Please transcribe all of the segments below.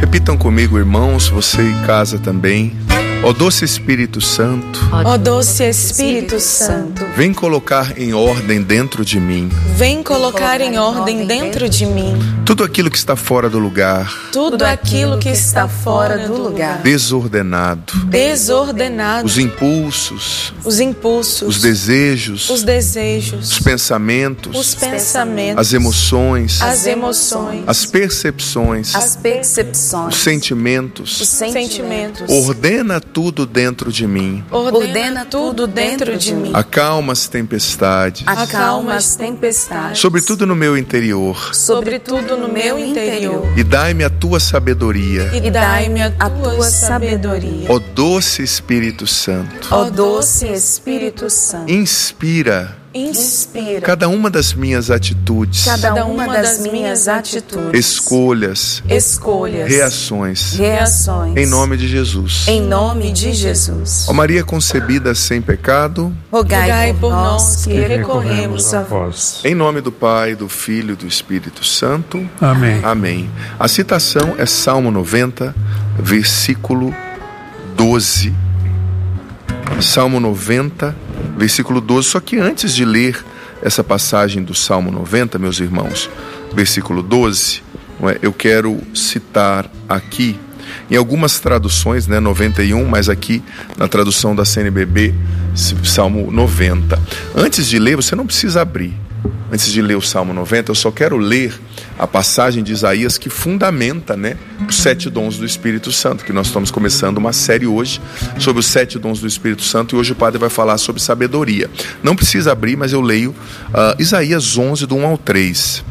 Repitam comigo, irmãos, você em casa também. Ó doce Espírito Santo, ó doce Espírito Santo, vem colocar em ordem dentro de mim. Vem colocar em ordem dentro de mim Tudo aquilo que está fora do lugar, tudo aquilo que está fora do lugar, desordenado. desordenado, Os impulsos, os impulsos, os desejos, os desejos, os pensamentos, os pensamentos, as emoções, as emoções, as percepções, as percepções, os sentimentos. os sentimentos. Ordena tudo dentro de mim. ordena tudo dentro de mim, Acalma as tempestades, Acalma as tempestades, sobretudo no meu interior, sobretudo no meu interior, e dai-me a tua sabedoria. e dai-me a tua sabedoria. Ó doce Espírito Santo, ó doce Espírito Santo, inspira Inspira cada uma das minhas atitudes, cada uma das minhas atitudes, escolhas, escolhas, reações, reações, em nome de Jesus. em nome de Jesus. Ó Maria concebida sem pecado, Rogai por nós que recorremos a vós. em nome do Pai, do Filho e do Espírito Santo. Amém. Amém. A citação é Salmo 90, versículo 12. Salmo 90, versículo 12. Só que antes de ler essa passagem do Salmo 90, meus irmãos, versículo 12, eu quero citar aqui, em algumas traduções, 91, mas aqui na tradução da CNBB, Salmo 90. Antes de ler, você não precisa abrir. Antes de ler o Salmo 90, eu só quero ler a passagem de Isaías que fundamenta, os 7 dons do Espírito Santo, que nós estamos começando uma série hoje sobre os 7 dons do Espírito Santo, e hoje o padre vai falar sobre sabedoria. Não precisa abrir, mas eu leio Isaías 11, do 1 ao 3.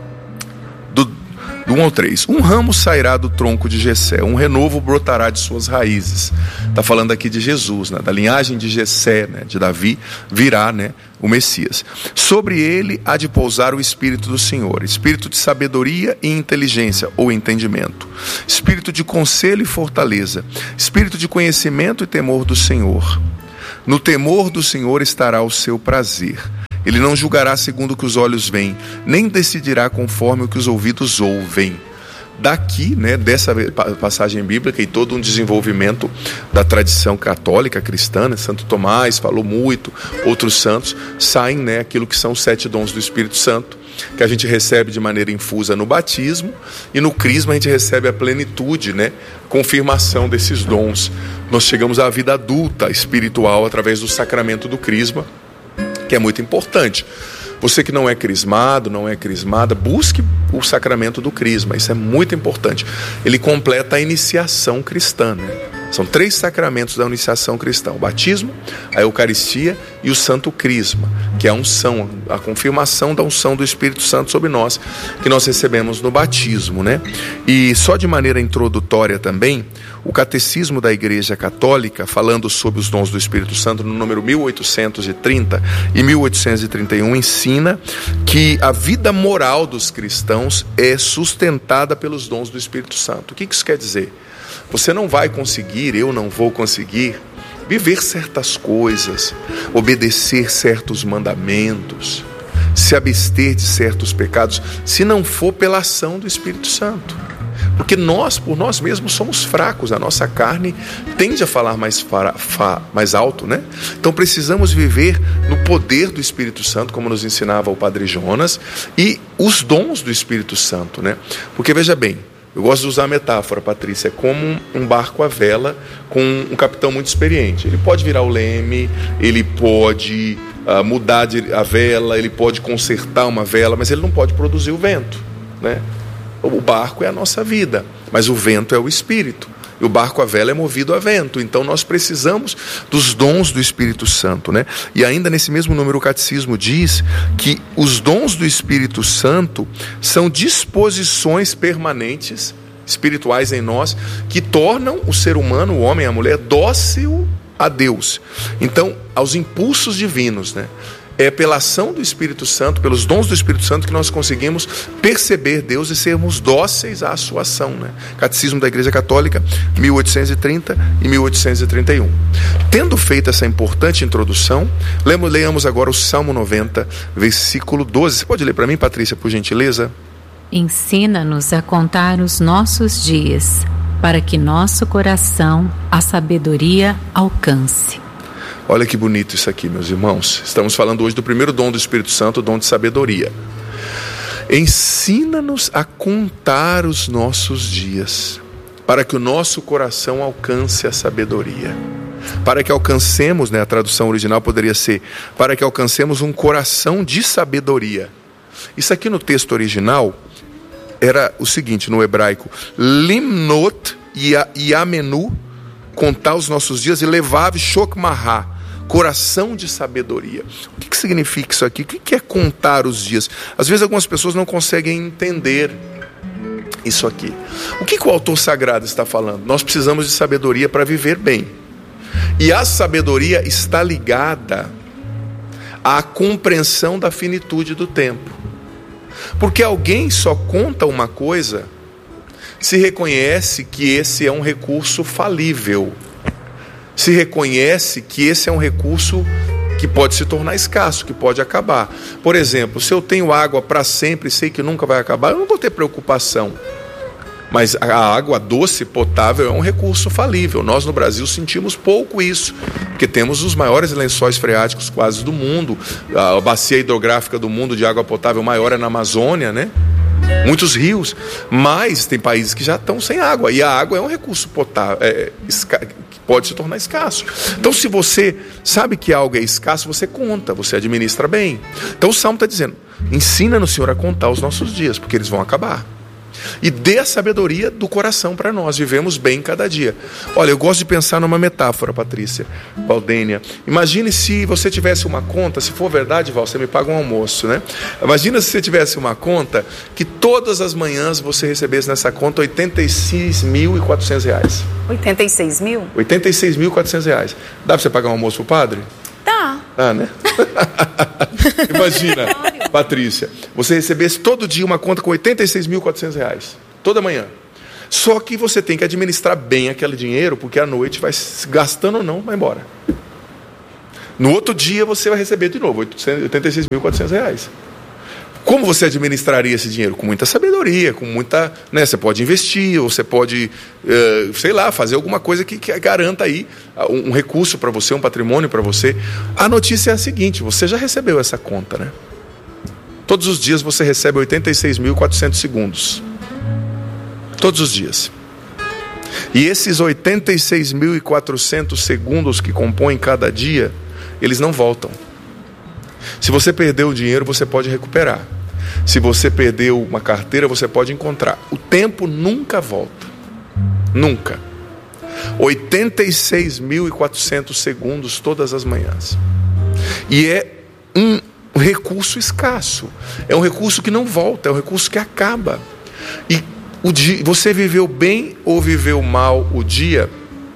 Do 1 ao 3. Um ramo sairá do tronco de Jessé, um renovo brotará de suas raízes. Está falando aqui de Jesus, da linhagem de Jessé, de Davi, virá o Messias. Sobre ele há de pousar o Espírito do Senhor, espírito de sabedoria e inteligência, ou entendimento, espírito de conselho e fortaleza, espírito de conhecimento e temor do Senhor. No temor do Senhor estará o seu prazer. Ele não julgará segundo o que os olhos veem, nem decidirá conforme o que os ouvidos ouvem. Daqui, dessa passagem bíblica e todo um desenvolvimento da tradição católica cristã, Santo Tomás falou muito, outros santos, saem aquilo que são os 7 dons do Espírito Santo, que a gente recebe de maneira infusa no batismo, e no crisma a gente recebe a plenitude, confirmação desses dons. Nós chegamos à vida adulta espiritual através do sacramento do crisma, que é muito importante. Você que não é crismado, não é crismada, busque o sacramento do crisma, isso é muito importante. Ele completa a iniciação cristã, São 3 sacramentos da iniciação cristã: o batismo, a Eucaristia e o Santo Crisma, que é a unção, a confirmação da unção do Espírito Santo sobre nós, que nós recebemos no batismo, E só de maneira introdutória também, o Catecismo da Igreja Católica, falando sobre os dons do Espírito Santo, no número 1830 e 1831, ensina que a vida moral dos cristãos é sustentada pelos dons do Espírito Santo. O que isso quer dizer? Você não vai conseguir, eu não vou conseguir viver certas coisas, obedecer certos mandamentos, se abster de certos pecados, se não for pela ação do Espírito Santo. Porque nós, por nós mesmos, somos fracos, a nossa carne tende a falar mais alto, Então precisamos viver no poder do Espírito Santo, como nos ensinava o Padre Jonas, e os dons do Espírito Santo, Porque veja bem, eu gosto de usar a metáfora, Patrícia, é como um barco à vela com um capitão muito experiente. Ele pode virar o leme, ele pode mudar a vela, ele pode consertar uma vela, mas ele não pode produzir o vento, O barco é a nossa vida, mas o vento é o Espírito. E o barco à vela é movido a vento. Então nós precisamos dos dons do Espírito Santo, E ainda nesse mesmo número o Catecismo diz que os dons do Espírito Santo são disposições permanentes, espirituais em nós, que tornam o ser humano, o homem e a mulher, dócil a Deus. Então, aos impulsos divinos, É pela ação do Espírito Santo, pelos dons do Espírito Santo, que nós conseguimos perceber Deus e sermos dóceis à sua ação. Catecismo da Igreja Católica, 1830 e 1831. Tendo feito essa importante introdução, leamos agora o Salmo 90, versículo 12. Você pode ler para mim, Patrícia, por gentileza? Ensina-nos a contar os nossos dias, para que nosso coração a sabedoria alcance. Olha que bonito isso aqui, meus irmãos. Estamos falando hoje do primeiro dom do Espírito Santo, o dom de sabedoria. Ensina-nos a contar os nossos dias, para que o nosso coração alcance a sabedoria. Para que alcancemos, a tradução original poderia ser, para que alcancemos um coração de sabedoria. Isso aqui no texto original era o seguinte, no hebraico: limnot yamenu, contar os nossos dias, e levav shokmará, coração de sabedoria. O que significa isso aqui? O que é contar os dias? Às vezes algumas pessoas não conseguem entender isso aqui. O que o autor sagrado está falando? Nós precisamos de sabedoria para viver bem. E a sabedoria está ligada à compreensão da finitude do tempo. Porque alguém só conta uma coisa se reconhece que esse é um recurso falível. Se reconhece que esse é um recurso que pode se tornar escasso, que pode acabar. Por exemplo, se eu tenho água para sempre e sei que nunca vai acabar, eu não vou ter preocupação. Mas a água doce, potável, é um recurso falível. Nós no Brasil sentimos pouco isso, porque temos os maiores lençóis freáticos quase do mundo. A bacia hidrográfica do mundo de água potável maior é na Amazônia, Muitos rios, mas tem países que já estão sem água. E a água é um recurso potável, que pode se tornar escasso. Então, se você sabe que algo é escasso, você conta, você administra bem. Então o Salmo está dizendo: ensina-nos, Senhor, a contar os nossos dias, porque eles vão acabar. E dê a sabedoria do coração para nós, vivemos bem cada dia. Olha, eu gosto de pensar numa metáfora, Patrícia, Valdênia. Imagine se você tivesse uma conta, se for verdade, Val, você me paga um almoço, Imagina se você tivesse uma conta que todas as manhãs você recebesse nessa conta R$86.400. 86 mil? R$86.400. Dá para você pagar um almoço pro padre? Dá. Ah, Imagina, Patrícia, você recebesse todo dia uma conta com R$86.400, toda manhã. Só que você tem que administrar bem aquele dinheiro, porque à noite vai se gastando ou não, vai embora. No outro dia você vai receber de novo R$86.400. Como você administraria esse dinheiro? Com muita sabedoria, com muita, você pode investir, ou você pode, fazer alguma coisa que garanta aí um recurso para você, um patrimônio para você. A notícia é a seguinte: você já recebeu essa conta, Todos os dias você recebe 86.400 segundos. Todos os dias. E esses 86.400 segundos que compõem cada dia, eles não voltam. Se você perdeu o dinheiro, você pode recuperar. Se você perdeu uma carteira, você pode encontrar. O tempo nunca volta. Nunca. 86.400 segundos todas as manhãs. E é um recurso escasso. É um recurso que não volta, é um recurso que acaba. E você viveu bem ou viveu mal o dia,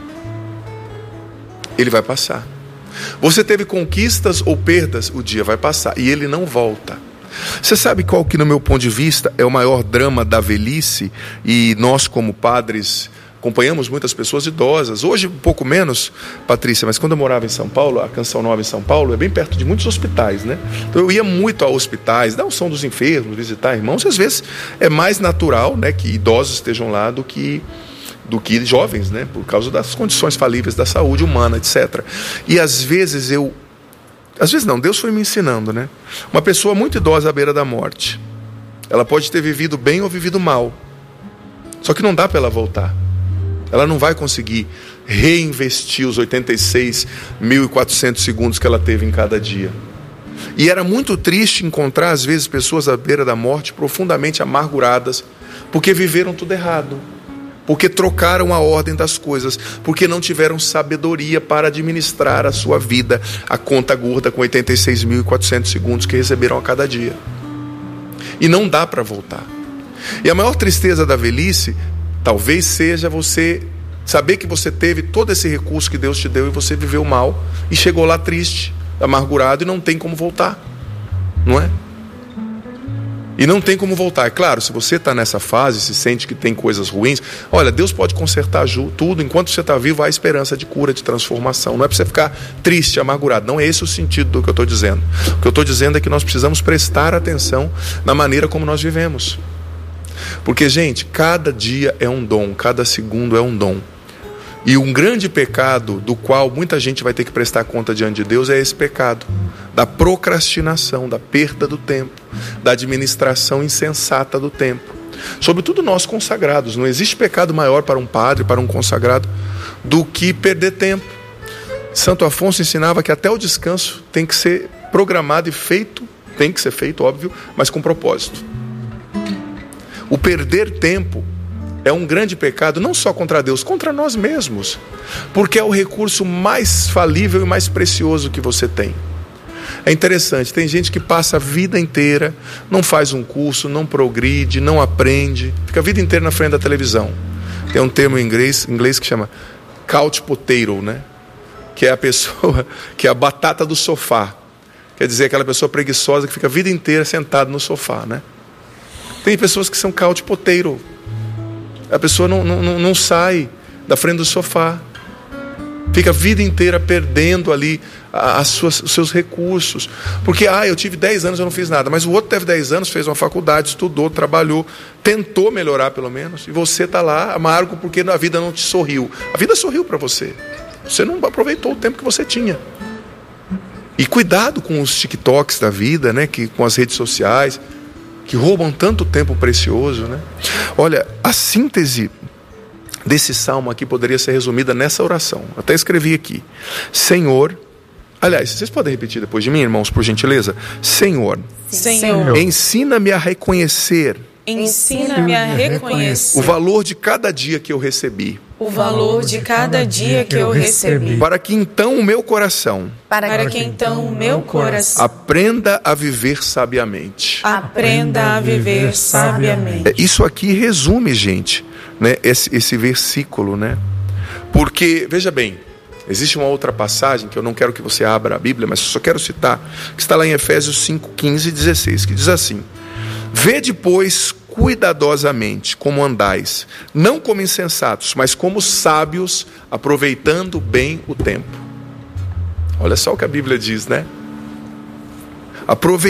ele vai passar. Você teve conquistas ou perdas, o dia vai passar e ele não volta. Você sabe qual que, no meu ponto de vista, é o maior drama da velhice? E nós, como padres, acompanhamos muitas pessoas idosas. Hoje, um pouco menos, Patrícia, mas quando eu morava em São Paulo, a Canção Nova em São Paulo é bem perto de muitos hospitais, Então eu ia muito a hospitais, dar unção dos enfermos, visitar irmãos. E às vezes é mais natural, que idosos estejam lá do que jovens, por causa das condições falíveis da saúde humana, etc. E às vezes Deus foi me ensinando, Uma pessoa muito idosa à beira da morte, ela pode ter vivido bem ou vivido mal, só que não dá para ela voltar. Ela não vai conseguir reinvestir os 86.400 segundos que ela teve em cada dia. E era muito triste encontrar, às vezes, pessoas à beira da morte profundamente amarguradas, porque viveram tudo errado, porque trocaram a ordem das coisas, porque não tiveram sabedoria para administrar a sua vida, a conta gorda com 86.400 segundos que receberam a cada dia. E não dá para voltar. E a maior tristeza da velhice talvez seja você saber que você teve todo esse recurso que Deus te deu e você viveu mal e chegou lá triste, amargurado, e não tem como voltar, não é? E não tem como voltar. É claro, se você está nessa fase, se sente que tem coisas ruins, olha, Deus pode consertar tudo. Enquanto você está vivo, há esperança de cura, de transformação. Não é para você ficar triste, amargurado. Não é esse o sentido do que eu estou dizendo. O que eu estou dizendo é que nós precisamos prestar atenção na maneira como nós vivemos. Porque, gente, cada dia é um dom, cada segundo é um dom. E um grande pecado do qual muita gente vai ter que prestar conta diante de Deus é esse pecado da procrastinação, da perda do tempo, da administração insensata do tempo. Sobretudo nós consagrados, não existe pecado maior para um padre, para um consagrado, do que perder tempo. Santo Afonso ensinava que até o descanso tem que ser programado e feito, tem que ser feito, óbvio, mas com propósito. O perder tempo é um grande pecado, não só contra Deus, contra nós mesmos, porque é o recurso mais falível e mais precioso que você tem. É interessante, tem gente que passa a vida inteira, não faz um curso, não progride, não aprende, fica a vida inteira na frente da televisão. Tem um termo em inglês que chama couch potato, né? Que é a pessoa, que é a batata do sofá. Quer dizer, aquela pessoa preguiçosa que fica a vida inteira sentada no sofá, né? Tem pessoas que são couch potato. A pessoa não sai da frente do sofá. Fica a vida inteira perdendo ali os seus recursos. Porque, eu tive 10 anos e eu não fiz nada. Mas o outro teve 10 anos, fez uma faculdade, estudou, trabalhou, tentou melhorar pelo menos. E você está lá amargo porque a vida não te sorriu. A vida sorriu para você. Você não aproveitou o tempo que você tinha. E cuidado com os TikToks da vida, né? Com as redes sociais, que roubam tanto tempo precioso, né? Olha, a síntese desse salmo aqui poderia ser resumida nessa oração. Até escrevi aqui. Senhor, aliás, vocês podem repetir depois de mim, irmãos, por gentileza? Senhor, ensina-me a reconhecer. Ensina-me a reconhecer o valor de cada dia que eu recebi. O valor de cada dia que eu recebi. Para que então o meu coração aprenda a viver sabiamente. Aprenda a viver sabiamente. Isso aqui resume, gente, né, esse versículo, né? Porque, veja bem, existe uma outra passagem que eu não quero que você abra a Bíblia, mas só quero citar, que está lá em Efésios 5, 15 e 16, que diz assim: vede, pois, cuidadosamente como andais, não como insensatos, mas como sábios, aproveitando bem o tempo. Olha só o que a Bíblia diz, né?